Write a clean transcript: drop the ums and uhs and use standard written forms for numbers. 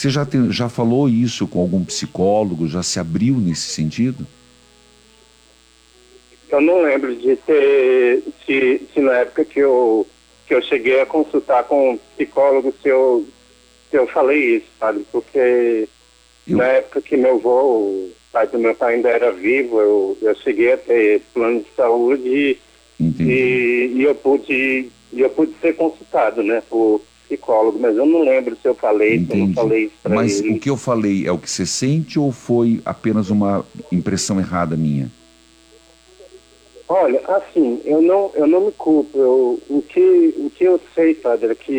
Você já falou isso com algum psicólogo? Já se abriu nesse sentido? Eu não lembro de ter, se na época que eu cheguei a consultar com um psicólogo, se eu falei isso, sabe? Porque na época que meu avô, o pai do meu pai ainda era vivo, eu cheguei a ter plano de saúde e eu pude ser consultado, né, por psicólogo, mas eu não lembro se eu falei, se eu não falei isso para Mas ele. o que eu falei é o que você sente ou foi apenas uma impressão errada minha? Olha, assim, eu não me culpo. O que eu sei, padre, é que